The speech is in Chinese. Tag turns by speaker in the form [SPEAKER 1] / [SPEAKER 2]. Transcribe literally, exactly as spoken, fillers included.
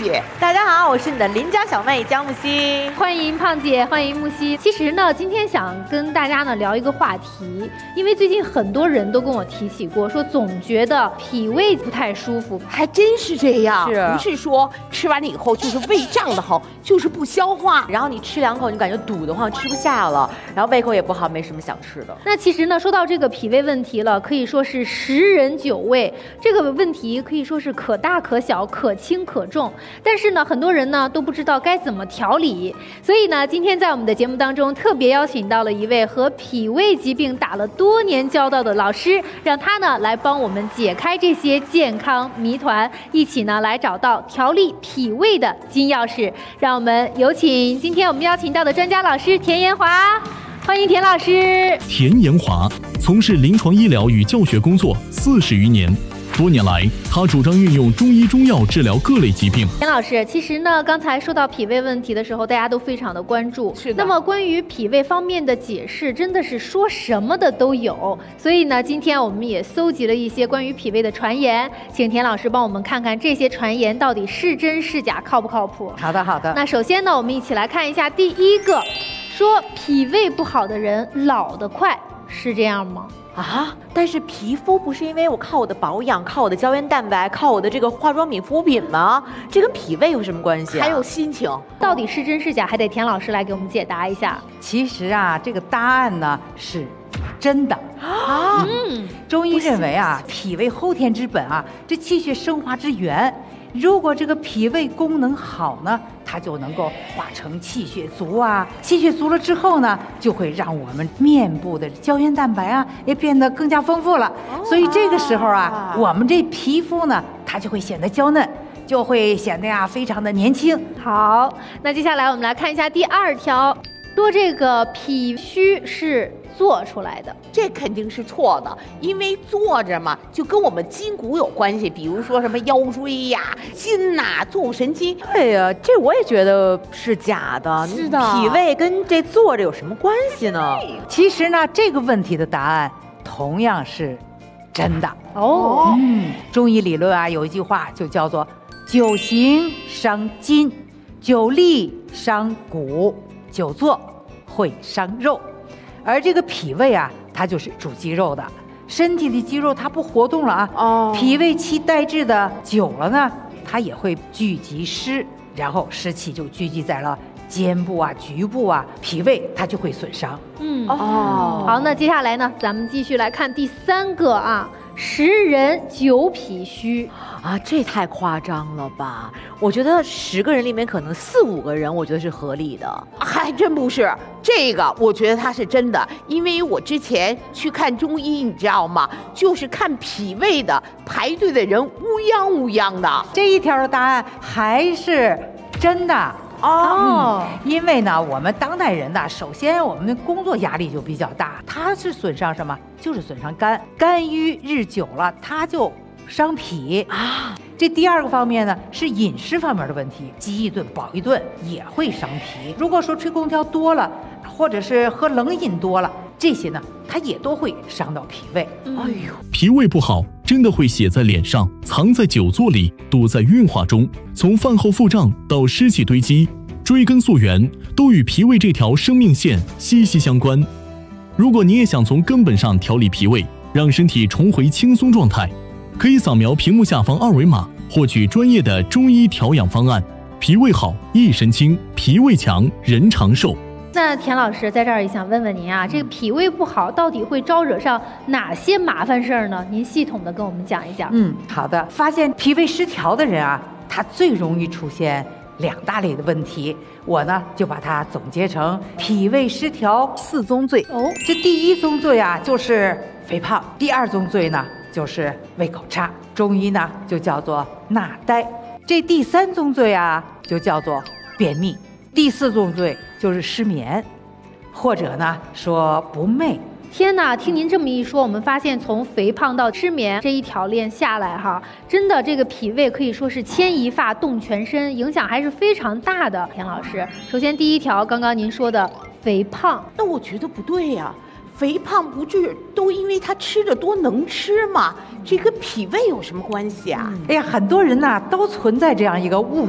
[SPEAKER 1] 姐。大家好，我是你的邻家小妹江木希。
[SPEAKER 2] 欢迎胖姐，欢迎木希。其实呢，今天想跟大家呢聊一个话题，因为最近很多人都跟我提起过，说总觉得脾胃不太舒服，
[SPEAKER 1] 还真是这样。
[SPEAKER 3] 是，
[SPEAKER 1] 不是说吃完了以后就是胃胀得慌，就是不消化，然后你吃两口你感觉堵得慌，吃不下了，然后胃口也不好，没什么想吃的。
[SPEAKER 2] 那其实呢，说到这个脾胃问题了，可以说是十人九胃，这个问题可以说是可大可小，可轻可重。但是呢，很多人呢都不知道该怎么调理，所以呢，今天在我们的节目当中特别邀请到了一位和脾胃疾病打了多年交道的老师，让他呢来帮我们解开这些健康谜团，一起呢来找到调理脾胃的金钥匙。让我们有请今天我们邀请到的专家老师田延华。欢迎田老师。
[SPEAKER 4] 田延华从事临床医疗与教学工作四十余年，多年来，他主张运用中医中药治疗各类疾病。
[SPEAKER 2] 田老师，其实呢，刚才说到脾胃问题的时候，大家都非常的关注。
[SPEAKER 1] 是的。
[SPEAKER 2] 那么关于脾胃方面的解释，真的是说什么的都有。所以呢，今天我们也搜集了一些关于脾胃的传言，请田老师帮我们看看这些传言到底是真是假，靠不靠谱？
[SPEAKER 3] 好的，好的。
[SPEAKER 2] 那首先呢，我们一起来看一下第一个。说脾胃不好的人老得快，是这样吗？
[SPEAKER 1] 啊！但是皮肤不是因为我靠我的保养，靠我的胶原蛋白，靠我的这个化妆品、护肤品吗？这跟脾胃有什么关系啊？还有心情，
[SPEAKER 2] 到底是真是假，还得田老师来给我们解答一下。
[SPEAKER 3] 其实啊，这个答案呢是真的啊。嗯，中医认为啊，脾胃后天之本啊，这气血生化之源。如果这个脾胃功能好呢，它就能够化成气血足啊，气血足了之后呢，就会让我们面部的胶原蛋白啊也变得更加丰富了。哦、所以这个时候啊，我们这皮肤呢，它就会显得娇嫩，就会显得呀非常的年轻。
[SPEAKER 2] 好，那接下来我们来看一下第二条，说这个脾虚是做出来的，
[SPEAKER 1] 这肯定是错的，因为坐着嘛，就跟我们筋骨有关系，比如说什么腰椎呀、筋呐、坐骨神经。哎呀，这我也觉得是假的。
[SPEAKER 3] 是的，
[SPEAKER 1] 脾胃跟这坐着有什么关系呢？
[SPEAKER 3] 其实呢，这个问题的答案同样是真的
[SPEAKER 2] 哦。
[SPEAKER 3] 嗯，中医理论啊有一句话就叫做“久行伤筋，久立伤骨，久坐会伤肉”。而这个脾胃啊，它就是主肌肉的，身体的肌肉它不活动了啊，哦，脾胃气代滞的久了呢，它也会聚集湿，然后湿气就聚集在了肩部啊、局部啊，脾胃它就会损伤。
[SPEAKER 2] 嗯哦，好，那接下来呢，咱们继续来看第三个啊，十人九脾虚
[SPEAKER 1] 啊，这太夸张了吧？我觉得十个人里面可能四五个人，我觉得是合理的。还真不是，这个我觉得它是真的，因为我之前去看中医，你知道吗？就是看脾胃的，排队的人乌泱乌泱的。
[SPEAKER 3] 这一条的答案还是真的。哦、嗯，因为呢，我们当代人呢，首先我们的工作压力就比较大，它是损伤什么？就是损伤肝，肝郁日久了，它就伤脾啊。这第二个方面呢，是饮食方面的问题，饥一顿饱一顿也会伤脾。如果说吹空调多了，或者是喝冷饮多了，这些呢，它也都会伤到脾胃。
[SPEAKER 4] 哎呦，脾胃不好，真的会写在脸上，藏在久坐里，堵在运化中，从饭后腹胀到湿气堆积，追根溯源，都与脾胃这条生命线息息相关。如果你也想从根本上调理脾胃，让身体重回轻松状态，可以扫描屏幕下方二维码，获取专业的中医调养方案。脾胃好，一身轻；脾胃强，人长寿。
[SPEAKER 2] 那田老师在这儿也想问问您啊，这个脾胃不好到底会招惹上哪些麻烦事儿呢？您系统的跟我们讲一讲。
[SPEAKER 3] 嗯，好的。发现脾胃失调的人啊，他最容易出现两大类的问题，我呢就把它总结成脾胃失调四宗罪。哦，这第一宗罪啊就是肥胖，第二宗罪呢就是胃口差，中医呢就叫做纳呆。这第三宗罪啊就叫做便秘，第四宗罪就是失眠，或者呢说不寐。
[SPEAKER 2] 天哪，听您这么一说，我们发现从肥胖到失眠这一条链下来哈，真的这个脾胃可以说是牵一发动全身，影响还是非常大的。田老师，首先第一条，刚刚您说的肥胖，
[SPEAKER 1] 那我觉得不对呀、啊。肥胖不治都因为他吃的多能吃吗？这跟脾胃有什么关系啊？
[SPEAKER 3] 哎呀，很多人呐、啊、都存在这样一个误